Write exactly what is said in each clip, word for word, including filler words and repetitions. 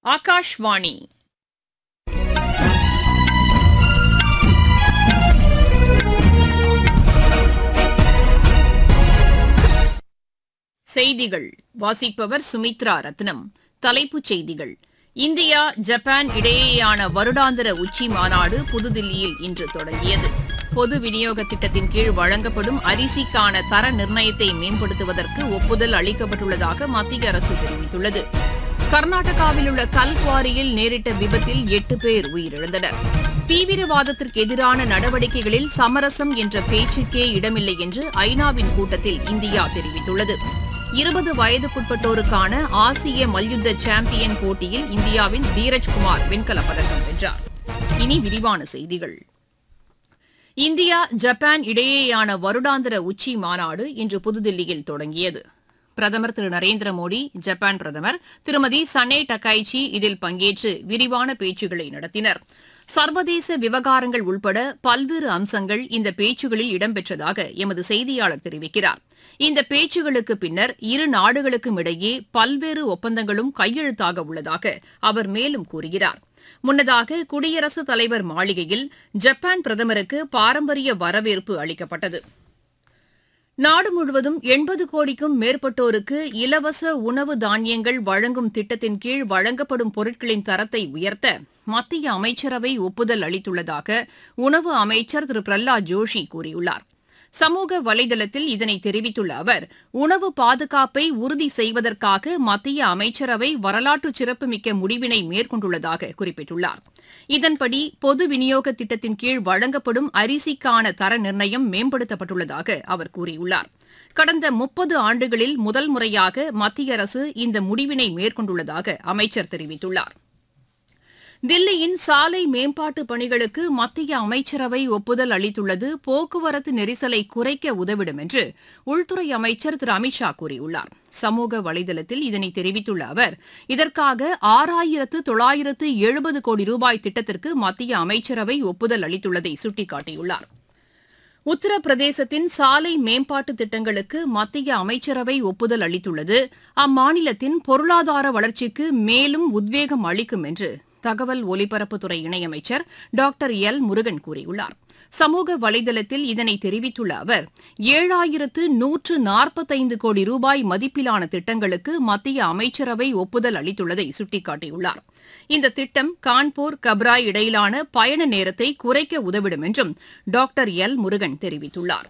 ஆகாஷ்வாணி செய்திகள் வாசிப்பவர் சுமித்ரா ரத்னம். தலைப்புச் செய்திகள்: இந்தியா ஜப்பான் இடையேயான வருடாந்திர உச்சி மாநாடு புதுதில்லியில் இன்று தொடங்கியது. பொது விநியோக திட்டத்தின் கீழ் வழங்கப்படும் அரிசிக்கான தர நிர்ணயத்தை மேம்படுத்துவதற்கு ஒப்புதல் அளிக்கப்பட்டுள்ளதாக மத்திய அரசு தெரிவித்துள்ளது. கர்நாடகாவில் உள்ள கல்குவாரியில் நேரிட்ட விபத்தில் எட்டு பேர் உயிரிழந்தனர். தீவிரவாதத்திற்கு எதிரான நடவடிக்கைகளில் சமரசம் என்ற பேச்சுக்கே இடமில்லை என்று ஐநாவின் கூட்டத்தில் இந்தியா தெரிவித்துள்ளது. இருபது வயதுக்குட்பட்டோருக்கான ஆசிய மல்யுத்த சாம்பியன் போட்டியில் இந்தியாவின் தீரஜ்குமார் வெண்கலப் பதக்கம் வென்றார். இனி விரிவான செய்திகள். இந்தியா ஜப்பான் இடையேயான வருடாந்திர உச்சி மாநாடு இன்று புதுதில்லியில் தொடங்கியது. பிரதமர் திரு நரேந்திர மோடி, ஜப்பான் பிரதமர் திருமதி சனே டக்கைச்சி இதில் பங்கேற்று விரிவான பேச்சுக்களை நடத்தினர். சர்வதேச விவகாரங்கள் உள்பட பல்வேறு அம்சங்கள் இந்த பேச்சுகளில் இடம்பெற்றதாக எமது செய்தியாளர் தெரிவிக்கிறார். இந்த பேச்சுகளுக்கு பின்னர் இரு நாடுகளுக்கும் இடையே பல்வேறு ஒப்பந்தங்களும் கையெழுத்தாக உள்ளதாக அவர் மேலும் கூறுகிறார். முன்னதாக குடியரசுத் தலைவர் மாளிகையில் ஜப்பான் பிரதமருக்கு பாரம்பரிய வரவேற்பு அளிக்கப்பட்டது. நாடு முழுவதும் எண்பது கோடிக்கும் மேற்பட்டோருக்கு இலவச உணவு தானியங்கள் வழங்கும் திட்டத்தின் கீழ் வழங்கப்படும் பொருட்களின் தரத்தை உயர்த்த மத்திய அமைச்சரவை ஒப்புதல் அளித்துள்ளதாக உணவு அமைச்சர் திரு பிரஹ்லாத் ஜோஷி கூறியுள்ளார். சமூக வலைதளத்தில் இதனை தெரிவித்துள்ள அவர், உணவு பாதுகாப்பை உறுதி செய்வதற்காக மத்திய அமைச்சரவை வரலாற்று சிறப்புமிக்க முடிவினை மேற்கொண்டுள்ளதாக குறிப்பிட்டுள்ளார். இதன்படி பொது விநியோக திட்டத்தின் கீழ் வழங்கப்படும் அரிசிக்கான தர நிர்ணயம் மேம்படுத்தப்பட்டுள்ளதாக அவர் கூறியுள்ளார். கடந்த முப்பது ஆண்டுகளில் முதல் முறையாக மத்திய அரசு இந்த முடிவினை மேற்கொண்டுள்ளதாக அமைச்சர் தெரிவித்துள்ளார். தில்லியின் சாலை மேம்பாட்டு பணிகளுக்கு மத்திய அமைச்சரவை ஒப்புதல் அளித்துள்ளது போக்குவரத்து நெரிசலை குறைக்க உதவிடும் என்று உள்துறை அமைச்சர் திரு அமித் ஷா கூறியுள்ளார். சமூக வலைதளத்தில் இதனை தெரிவித்துள்ள அவர், இதற்காக ஆறாயிரத்து தொள்ளாயிரத்து எழுபது கோடி ரூபாய் திட்டத்திற்கு மத்திய அமைச்சரவை ஒப்புதல் அளித்துள்ளதை சுட்டிக்காட்டியுள்ளார். உத்தரப்பிரதேசத்தின் சாலை மேம்பாட்டு திட்டங்களுக்கு மத்திய அமைச்சரவை ஒப்புதல் அளித்துள்ளது அம்மாநிலத்தின் பொருளாதார வளர்ச்சிக்கு மேலும் உத்வேகம் அளிக்கும் என்று தகவல் ஒலிபரப்புத்துறை இணையமைச்சர் டாக்டர் எல் முருகன் கூறியுள்ளார். சமூக வலைதளத்தில் இதனை தெரிவித்துள்ள அவர், ஏழாயிரத்து நூற்று நாற்பத்தைந்து கோடி ரூபாய் மதிப்பிலான திட்டங்களுக்கு மத்திய அமைச்சரவை ஒப்புதல் அளித்துள்ளதை சுட்டிக்காட்டியுள்ளார். இந்த திட்டம் கான்பூர் கப்ராய் இடையிலான பயண நேரத்தை குறைக்க உதவிடும் என்றும் டாக்டர் எல் முருகன் தெரிவித்துள்ளார்.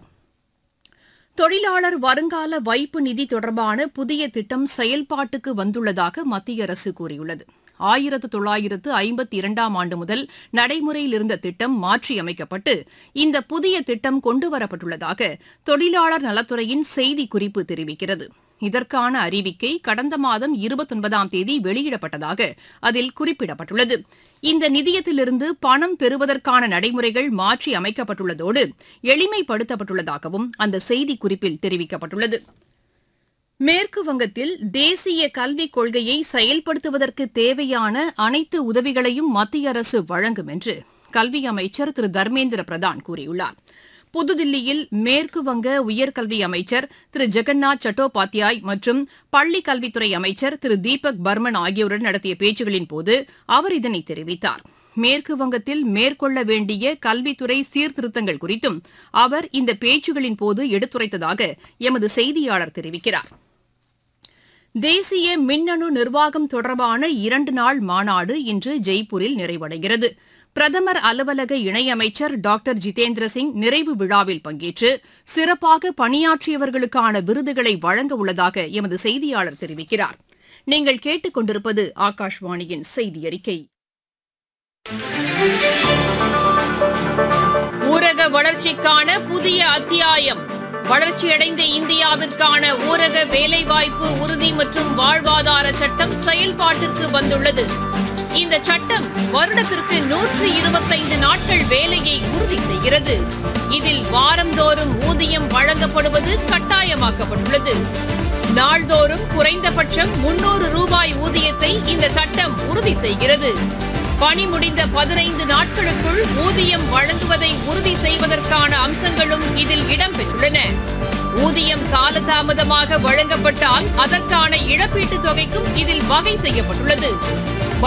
தொழிலாளர் வருங்கால வைப்பு நிதி தொடர்பான புதிய திட்டம் செயல்பாட்டுக்கு வந்துள்ளதாக மத்திய அரசு கூறியுள்ளது. ஆயிரத்து தொள்ளாயிரத்து ஐம்பத்தி இரண்டாம் ஆண்டு முதல் நடைமுறையில் இருந்த திட்டம் மாற்றியமைக்கப்பட்டு இந்த புதிய திட்டம் கொண்டுவரப்பட்டுள்ளதாக தொழிலாளர் நலத்துறையின் செய்திக்குறிப்பு தெரிவிக்கிறது. இதற்கான அறிவிக்கை கடந்த மாதம் இருபத்தொன்பதாம் தேதி வெளியிடப்பட்டதாக அதில் குறிப்பிடப்பட்டுள்ளது. இந்த நிதியத்திலிருந்து பணம் பெறுவதற்கான நடைமுறைகள் மாற்றி அமைக்கப்பட்டுள்ளதோடு எளிமைப்படுத்தப்பட்டுள்ளதாகவும் அந்த செய்திக்குறிப்பில் தெரிவிக்கப்பட்டுள்ளது. மேற்கு வங்கத்தில் தேசிய கல்விக் கொள்கையை செயல்படுத்துவதற்கு தேவையான அனைத்து உதவிகளையும் மத்திய அரசு வழங்கும் என்று கல்வி அமைச்சர் திரு தர்மேந்திர பிரதான் கூறியுள்ளார். புதுதில்லியில் மேற்கு வங்க உயர்கல்வி அமைச்சர் திரு ஜெகநாத் சட்டோபாத்யாய் மற்றும் பள்ளிக் கல்வித்துறை அமைச்சர் திரு தீபக் பர்மன் ஆகியோருடன் நடத்திய பேச்சுகளின் போது அவர் இதனை தெரிவித்தார். மேற்கு வங்கத்தில் மேற்கொள்ள வேண்டிய கல்வித்துறை சீர்திருத்தங்கள் குறித்தும் அவர் இந்த பேச்சுகளின் போது எடுத்துரைத்ததாக எமது செய்தியாளர் தெரிவிக்கிறார். தேசிய மின்னணு நிர்வாகம் தொடர்பான இரண்டு நாள் மாநாடு இன்று ஜெய்ப்பூரில் நிறைவடைகிறது. பிரதமர் அலுவலக இணையமைச்சர் டாக்டர் ஜிதேந்திர சிங் நிறைவு விழாவில் பங்கேற்று சிறப்பாக பணியாற்றியவர்களுக்கான விருதுகளை வழங்க உள்ளதாக எமது செய்தியாளர் தெரிவிக்கிறார். நீங்கள் கேட்டுக் கொண்டிருப்பது ஆகாஷ்வாணியின் செய்தி அறிக்கை. ஊரக வளர்ச்சிக்கான புதிய அத்தியாயம். வளர்ச்சியடைந்த இந்தியாவிற்கான ஊரக வேலைவாய்ப்பு உறுதி மற்றும் வாழ்வாதார சட்டம் செயல்பாட்டிற்கு வந்துள்ளது. இந்த சட்டம் வருடத்திற்கு நூற்று இருபத்தைந்து நாட்கள் வேலையை உறுதி செய்கிறது. இதில் வாரந்தோறும் ஊதியம் வழங்கப்படுவது கட்டாயமாக்கப்பட்டுள்ளது. நாள்தோறும் குறைந்தபட்சம் முன்னூறு ரூபாய் ஊதியத்தை இந்த சட்டம் உறுதி செய்கிறது. பணி முடிந்த பதினைந்து நாட்களுக்குள் ஊதியம் வழங்குவதை உறுதி செய்வதற்கான அம்சங்களும் இதில் இடம்பெற்றுள்ளன. ஊதியம் காலதாமதமாக வழங்கப்பட்டால் அதற்கான இழப்பீட்டுத் தொகைக்கும் இதில் வகை செய்யப்பட்டுள்ளது.